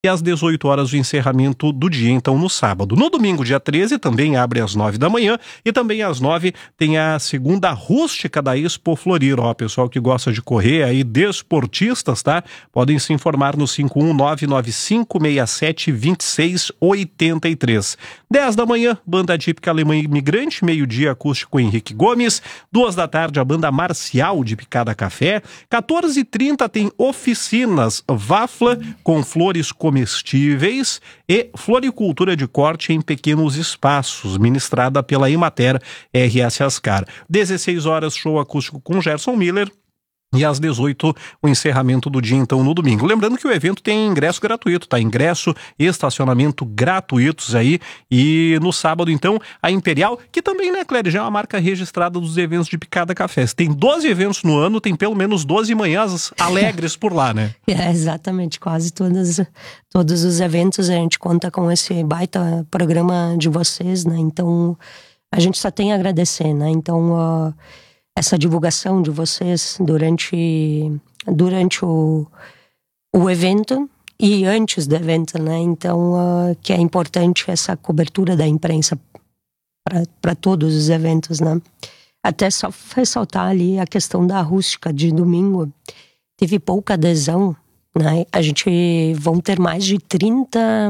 e às 18 horas o encerramento do dia, então no sábado. No domingo, dia 13, também abre às 9 da manhã e também às 9 tem a segunda rústica da Expo Florir. Ó, pessoal que gosta de correr aí, desportistas, tá? Podem se informar no 51995672683. 10 da manhã, banda típica alemã imigrante, meio-dia acústico Henrique Gomes, 2 da tarde a banda marcial de Picada Café, 14h30 tem oficinas Wafla com flores comestíveis e floricultura de corte em pequenos espaços, ministrada pela Emater RS Ascar. 16 horas, show acústico com Gerson Miller. E às 18, o encerramento do dia, então, no domingo. Lembrando que o evento tem ingresso gratuito, tá? Ingresso e estacionamento gratuitos aí. E no sábado, então, a Imperial, que também, né, Cléria, já é uma marca registrada dos eventos de Picada Café. Tem 12 eventos no ano, tem pelo menos 12 manhãs alegres por lá, né? Exatamente, quase todos os eventos a gente conta com esse baita programa de vocês, né? Então, a gente só tem a agradecer, né? Então, essa divulgação de vocês durante o evento e antes do evento, né? Então, que é importante essa cobertura da imprensa para todos os eventos, né? Até só ressaltar ali a questão da rústica de domingo. Teve pouca adesão, né? A gente vão ter mais de 30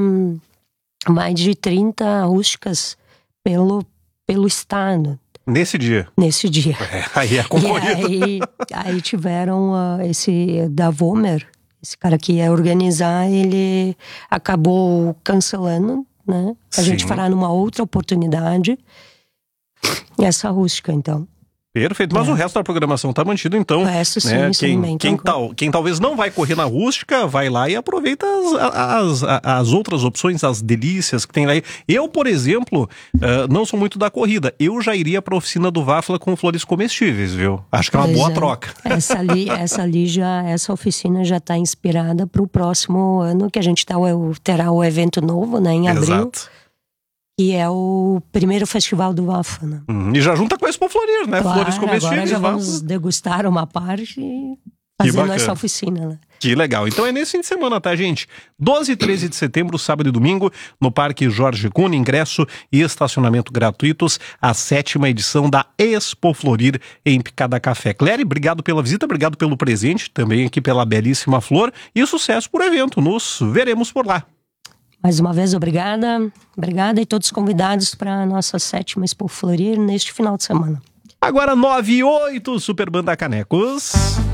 rústicas pelo estado. Nesse dia. Aí é concorrido. Aí tiveram esse da Vomer, esse cara que ia organizar, ele acabou cancelando, né? A gente fará numa outra oportunidade essa rústica, então. Perfeito, mas o resto da programação tá mantido, então. O resto, sim, né? Quem talvez não vai correr na rústica, vai lá e aproveita as outras opções, as delícias que tem lá. Eu, por exemplo, não sou muito da corrida. Eu já iria pra oficina do Wafla com flores comestíveis, viu? Acho que é uma boa troca. Essa oficina já tá inspirada pro próximo ano, que a gente terá o evento novo, né, em abril. Exato. Que é o primeiro festival do Wafla, né? E já junta com a Expo Florir, né? Claro, flores comestíveis. Agora já vamos degustar uma parte e fazendo essa oficina, né? Que legal. Então é nesse fim de semana, tá, gente? 12 e 13 de setembro, sábado e domingo, no Parque Jorge Cunha, ingresso e estacionamento gratuitos, a 7ª edição da Expo Florir em Picada Café. Cléria, obrigado pela visita, obrigado pelo presente, também aqui pela belíssima flor e sucesso por evento. Nos veremos por lá. Mais uma vez, obrigada e todos convidados para a nossa 7ª Expo Florir neste final de semana. Agora 9 e 8, Super Banda Canecos.